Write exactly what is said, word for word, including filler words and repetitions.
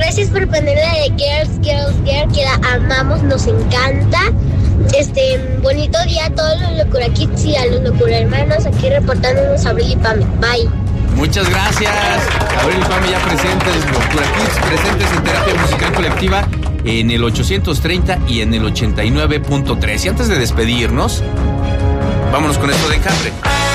Gracias por ponerla de Girls, Girls, Girls, que la amamos, nos encanta. Este, bonito día a todos los Locura Kids y a los Locura Hermanos, aquí reportándonos Abril y Pame. Bye. Muchas gracias. Abril y Pame ya presentes, Locura Kids, presentes en Terapia Musical Colectiva en el ochocientos treinta y en el ochenta y nueve punto tres. Y antes de despedirnos, vámonos con esto de Enjambre.